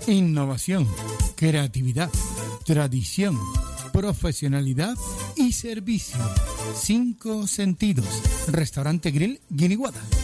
Innovación, creatividad, tradición, profesionalidad y servicio. 5 sentidos. Restaurante Grill Guiniguada.